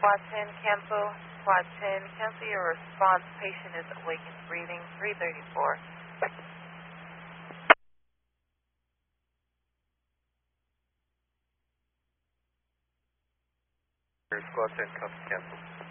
Quad 10, cancel. Quad 10, cancel your response. Patient is awakened breathing, 334. Squad 10, cancel.